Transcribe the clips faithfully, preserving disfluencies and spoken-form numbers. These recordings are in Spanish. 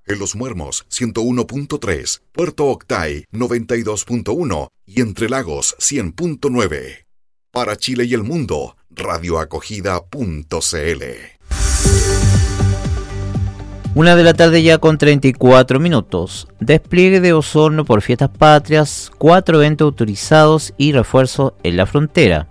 En Los Muermos, ciento uno punto tres, Puerto Octay, noventa y dos punto uno y Entre Lagos, cien punto nueve. Para Chile y el mundo, radioacogida punto cl. Una de la tarde ya con treinta y cuatro minutos. Despliegue de Osorno por fiestas patrias, cuatro eventos autorizados y refuerzos en la frontera.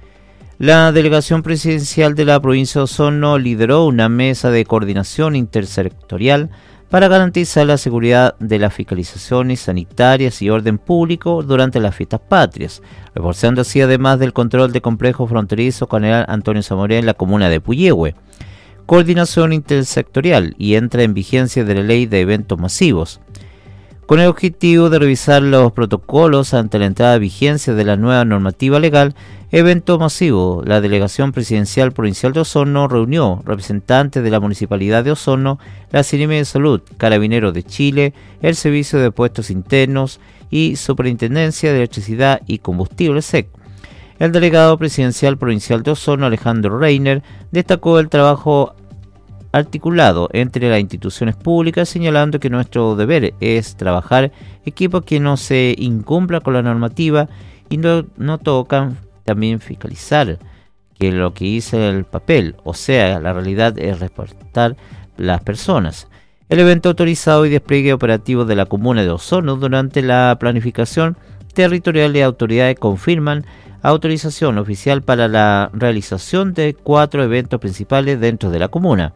La delegación presidencial de la provincia de Osorno lideró una mesa de coordinación intersectorial para garantizar la seguridad de las fiscalizaciones sanitarias y orden público durante las fiestas patrias, reforzando así además del control de complejo fronterizo General Antonio Zamoré en la comuna de Puyehue. Coordinación intersectorial y entra en vigencia de la ley de eventos masivos, con el objetivo de revisar los protocolos ante la entrada de vigencia de la nueva normativa legal. Evento masivo. La Delegación Presidencial Provincial de Osorno reunió representantes de la Municipalidad de Osorno, la Seremi de Salud, Carabineros de Chile, el Servicio de Puestos Internos y Superintendencia de Electricidad y Combustible S E C. El delegado presidencial provincial de Osorno, Alejandro Reiner, destacó el trabajo articulado entre las instituciones públicas, señalando que nuestro deber es trabajar equipos que no se incumplan con la normativa y no, no tocan también fiscalizar que lo que dice el papel, o sea, la realidad es respetar las personas. El evento autorizado y despliegue operativo de la comuna de Osorno durante la planificación territorial de autoridades confirman autorización oficial para la realización de cuatro eventos principales dentro de la comuna.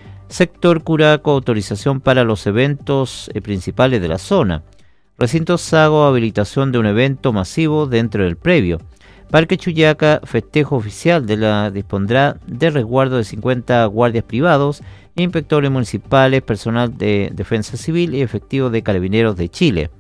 Sector Curaco, autorización para los eventos eh, principales de la zona. Recinto Sago, habilitación de un evento masivo dentro del previo. Parque Chuyaca, festejo oficial de la dispondrá de resguardo de cincuenta guardias privados, inspectores municipales, personal de defensa civil y efectivos de Carabineros de Chile.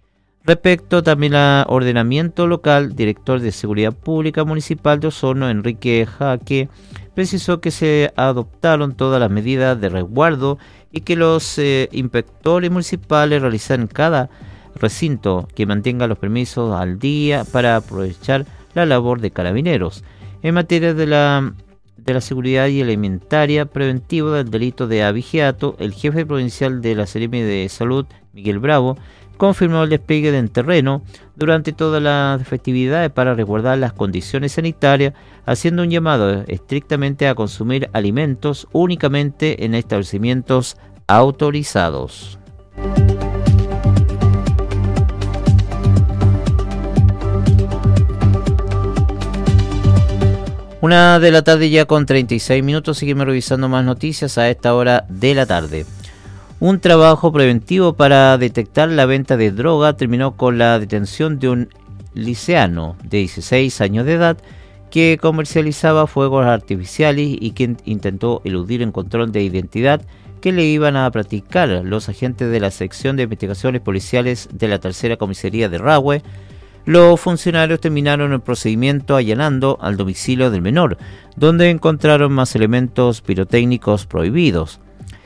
Respecto también al ordenamiento local, director de Seguridad Pública Municipal de Osorno, Enrique Jaque, precisó que se adoptaron todas las medidas de resguardo y que los eh, inspectores municipales realizan cada recinto que mantenga los permisos al día para aprovechar la labor de Carabineros. En materia de la, de la seguridad y alimentaria preventiva del delito de abigeato, el jefe provincial de la Seremi de Salud, Miguel Bravo, confirmó el despliegue en terreno durante todas las festividades para resguardar las condiciones sanitarias, haciendo un llamado estrictamente a consumir alimentos únicamente en establecimientos autorizados. Una de la tarde ya con treinta y seis minutos, seguimos revisando más noticias a esta hora de la tarde. Un trabajo preventivo para detectar la venta de droga terminó con la detención de un liceano de dieciséis años de edad que comercializaba fuegos artificiales y que intentó eludir el control de identidad que le iban a practicar los agentes de la sección de investigaciones policiales de la tercera comisaría de Rahue. Los funcionarios terminaron el procedimiento allanando al domicilio del menor, donde encontraron más elementos pirotécnicos prohibidos.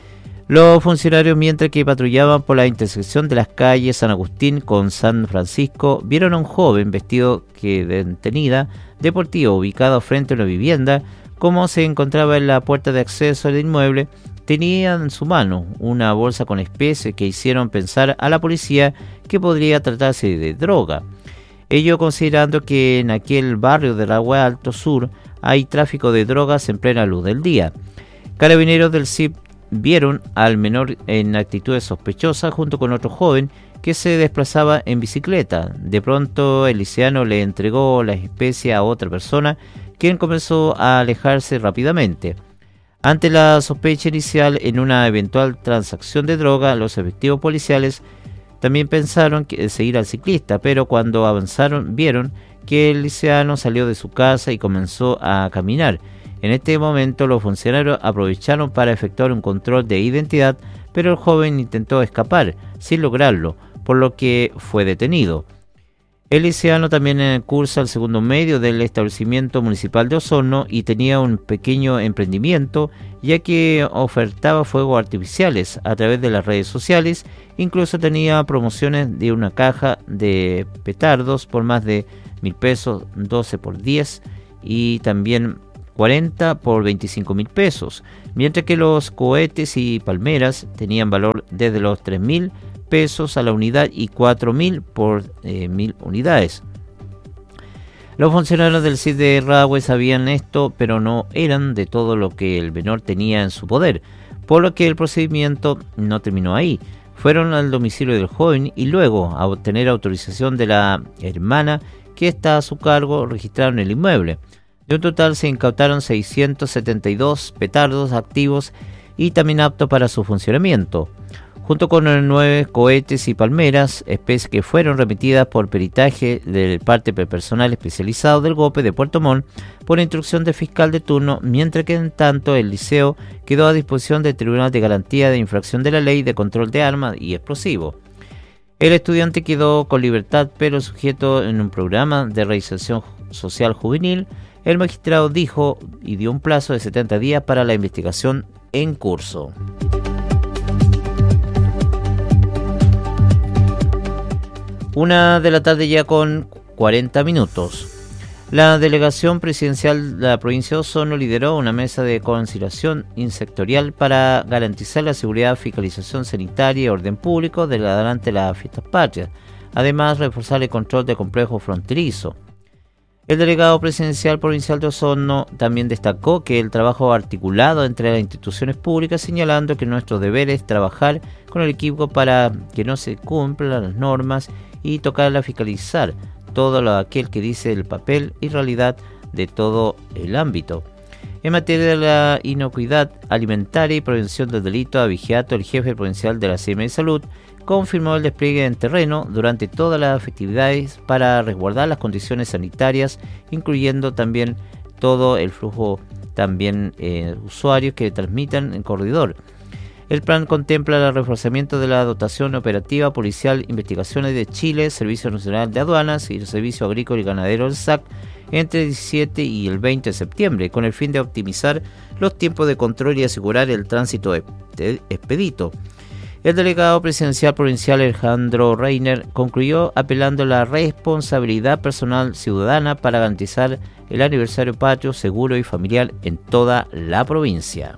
Los funcionarios, mientras que patrullaban por la intersección de las calles San Agustín con San Francisco, vieron a un joven vestido que de tenida deportivo ubicado frente a una vivienda. Como se encontraba en la puerta de acceso al inmueble, tenía en su mano una bolsa con especies que hicieron pensar a la policía que podría tratarse de droga. Ello considerando que en aquel barrio de Rahue Alto Sur hay tráfico de drogas en plena luz del día. Carabineros del C I P vieron al menor en actitudes sospechosas junto con otro joven que se desplazaba en bicicleta. De pronto el liceano le entregó la especie a otra persona, quien comenzó a alejarse rápidamente. Ante la sospecha inicial en una eventual transacción de droga, los efectivos policiales también pensaron que seguir al ciclista, pero cuando avanzaron vieron que el liceano salió de su casa y comenzó a caminar. En este momento los funcionarios aprovecharon para efectuar un control de identidad, pero el joven intentó escapar sin lograrlo, por lo que fue detenido. El liceano también cursa el segundo medio del establecimiento municipal de Osorno y tenía un pequeño emprendimiento, ya que ofertaba fuegos artificiales a través de las redes sociales. Incluso tenía promociones de una caja de petardos por más de mil pesos, doce por diez, y también cuarenta por veinticinco mil pesos, mientras que los cohetes y palmeras tenían valor desde los tres mil pesos a la unidad y cuatro mil por eh, mil unidades. Los funcionarios del C I D de Rahue sabían esto, pero no eran de todo lo que el menor tenía en su poder, por lo que el procedimiento no terminó ahí. Fueron al domicilio del joven y luego, a obtener autorización de la hermana que está a su cargo, registraron el inmueble. De un total se incautaron seiscientos setenta y dos petardos activos y también aptos para su funcionamiento, junto con nueve cohetes y palmeras, especies que fueron remitidas por peritaje del parte personal especializado del GOPE de Puerto Montt por instrucción del fiscal de turno, mientras que en tanto el liceo quedó a disposición del Tribunal de Garantía de Infracción de la Ley de Control de Armas y Explosivos. El estudiante quedó con libertad, pero sujeto en un programa de reinserción social juvenil. El magistrado dijo y dio un plazo de setenta días para la investigación en curso. Una de la tarde ya con cuarenta minutos. La delegación presidencial de la provincia de Osorno lideró una mesa de conciliación insectorial para garantizar la seguridad, fiscalización sanitaria y orden público de la durante las fiestas patrias. Además, reforzar el control del complejo fronterizo. El delegado presidencial provincial de Osorno también destacó que el trabajo articulado entre las instituciones públicas, señalando que nuestro deber es trabajar con el equipo para que no se cumplan las normas y tocarla fiscalizar todo lo aquel que dice el papel y realidad de todo el ámbito. En materia de la inocuidad alimentaria y prevención del delito a Vigiato, el jefe provincial de la C M de Salud confirmó el despliegue en terreno durante todas las festividades para resguardar las condiciones sanitarias, incluyendo también todo el flujo también eh, usuarios que transmitan en corredor. El plan contempla el reforzamiento de la dotación operativa policial, investigaciones de Chile, Servicio Nacional de Aduanas y el Servicio Agrícola y Ganadero del S A C entre el diecisiete y el veinte de septiembre, con el fin de optimizar los tiempos de control y asegurar el tránsito expedito. El delegado presidencial provincial Alejandro Reiner concluyó apelando a la responsabilidad personal ciudadana para garantizar el aniversario patrio seguro y familiar en toda la provincia.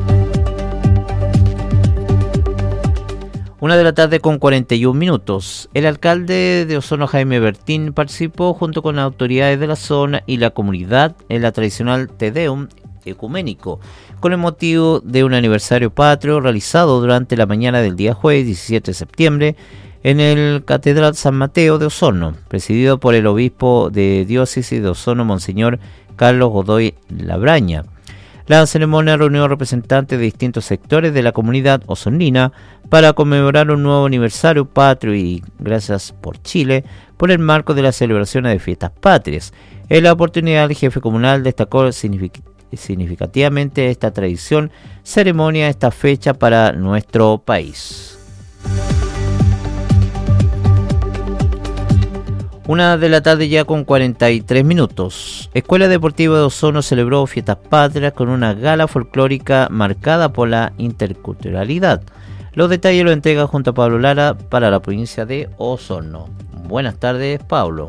Una de la tarde con cuarenta y un minutos. El alcalde de Osorno, Jaime Bertín, participó junto con las autoridades de la zona y la comunidad en la tradicional Te Deum ecuménico, con el motivo de un aniversario patrio realizado durante la mañana del día jueves diecisiete de septiembre en el Catedral San Mateo de Osorno, presidido por el obispo de diócesis de Osorno, Monseñor Carlos Godoy Labraña. La ceremonia reunió representantes de distintos sectores de la comunidad osornina para conmemorar un nuevo aniversario patrio y gracias por Chile por el marco de las celebraciones de fiestas patrias. En la oportunidad, el jefe comunal destacó significativamente significativamente esta tradición, ceremonia, esta fecha para nuestro país. Una de la tarde ya con cuarenta y tres minutos. Escuela Deportiva de Osorno celebró fiestas patrias con una gala folclórica marcada por la interculturalidad. Los detalles los entrega junto a Pablo Lara para la provincia de Osorno. Buenas tardes, Pablo.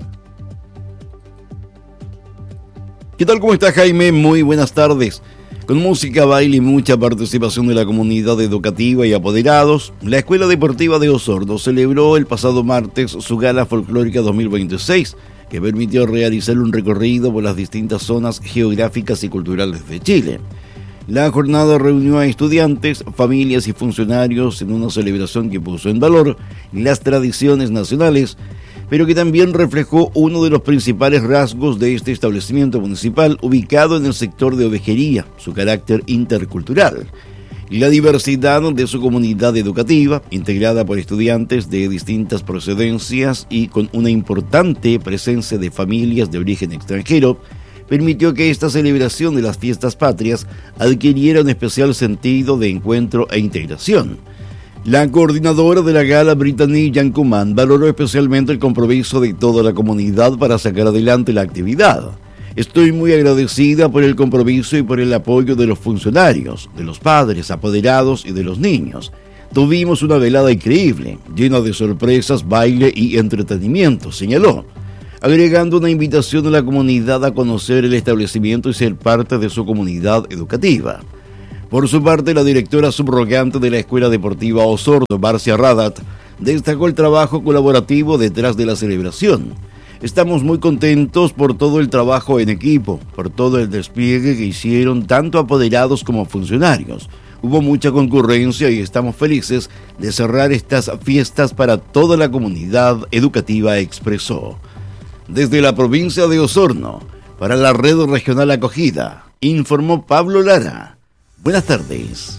¿Qué tal? ¿Cómo está, Jaime? Muy buenas tardes. Con música, baile y mucha participación de la comunidad educativa y apoderados, la Escuela Deportiva de Osorno celebró el pasado martes su Gala Folclórica dos mil veintiséis, que permitió realizar un recorrido por las distintas zonas geográficas y culturales de Chile. La jornada reunió a estudiantes, familias y funcionarios en una celebración que puso en valor las tradiciones nacionales, pero que también reflejó uno de los principales rasgos de este establecimiento municipal ubicado en el sector de ovejería, su carácter intercultural. La diversidad de su comunidad educativa, integrada por estudiantes de distintas procedencias y con una importante presencia de familias de origen extranjero, permitió que esta celebración de las fiestas patrias adquiriera un especial sentido de encuentro e integración. La coordinadora de la gala, Brittany Yancuman, valoró especialmente el compromiso de toda la comunidad para sacar adelante la actividad. Estoy muy agradecida por el compromiso y por el apoyo de los funcionarios, de los padres, apoderados y de los niños. Tuvimos una velada increíble, llena de sorpresas, baile y entretenimiento, señaló. agregando una invitación a la comunidad a conocer el establecimiento y ser parte de su comunidad educativa. Por su parte, la directora subrogante de la Escuela Deportiva Osorno, Marcia Radat, destacó el trabajo colaborativo detrás de la celebración. Estamos muy contentos por todo el trabajo en equipo, por todo el despliegue que hicieron tanto apoderados como funcionarios. Hubo mucha concurrencia y estamos felices de cerrar estas fiestas para toda la comunidad educativa, expresó. Desde la provincia de Osorno, para la Red Regional Acogida, informó Pablo Lara. Buenas tardes.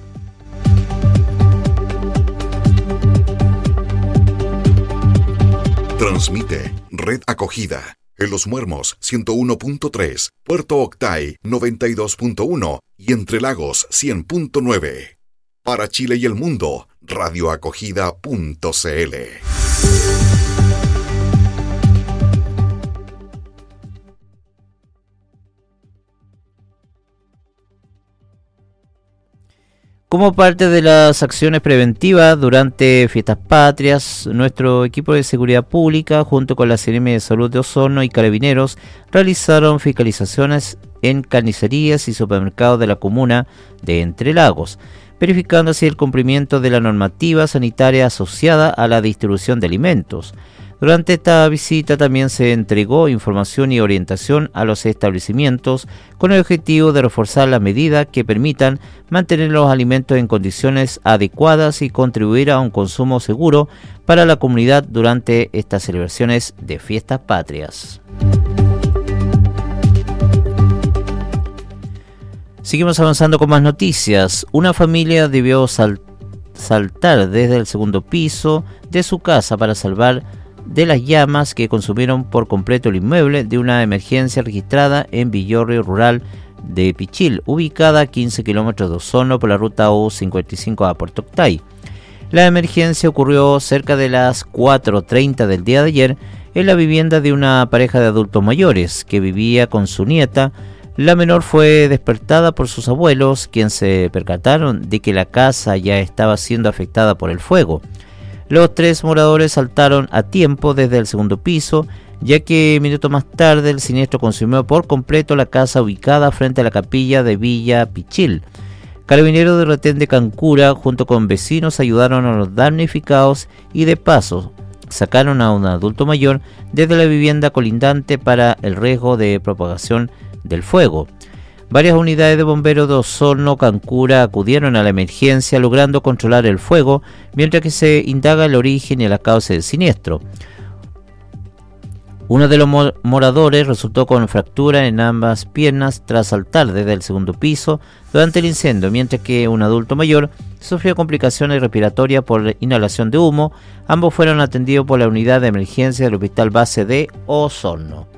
Transmite Red Acogida en Los Muermos ciento uno punto tres, Puerto Octay noventa y dos punto uno y Entre Lagos cien punto nueve. Para Chile y el mundo, radio acogida punto c l. Como parte de las acciones preventivas durante fiestas patrias, nuestro equipo de seguridad pública, junto con la Seremi de Salud de Osorno y Carabineros, realizaron fiscalizaciones en carnicerías y supermercados de la comuna de Entre Lagos, verificando así el cumplimiento de la normativa sanitaria asociada a la distribución de alimentos. Durante esta visita también se entregó información y orientación a los establecimientos con el objetivo de reforzar las medidas que permitan mantener los alimentos en condiciones adecuadas y contribuir a un consumo seguro para la comunidad durante estas celebraciones de fiestas patrias. Seguimos avanzando con más noticias. Una familia debió sal- saltar desde el segundo piso de su casa para salvar de las llamas que consumieron por completo el inmueble de una emergencia registrada en Villorrio Rural de Pichil, ubicada a quince kilómetros de Osorno por la ruta U cincuenta y cinco a Puerto Octay. La emergencia ocurrió cerca de las cuatro treinta del día de ayer en la vivienda de una pareja de adultos mayores que vivía con su nieta. La menor fue despertada por sus abuelos, quienes se percataron de que la casa ya estaba siendo afectada por el fuego. Los tres moradores saltaron a tiempo desde el segundo piso, ya que minutos más tarde el siniestro consumió por completo la casa ubicada frente a la capilla de Villa Pichil. Carabineros de Retén de Cancura, junto con vecinos, ayudaron a los damnificados y de paso sacaron a un adulto mayor desde la vivienda colindante para el riesgo de propagación del fuego. Varias unidades de bomberos de Osorno, Cancura acudieron a la emergencia logrando controlar el fuego, mientras que se indaga el origen y la causa del siniestro. Uno de los moradores resultó con fractura en ambas piernas tras saltar desde el segundo piso durante el incendio, mientras que un adulto mayor sufrió complicaciones respiratorias por inhalación de humo. Ambos fueron atendidos por la unidad de emergencia del Hospital Base de Osorno.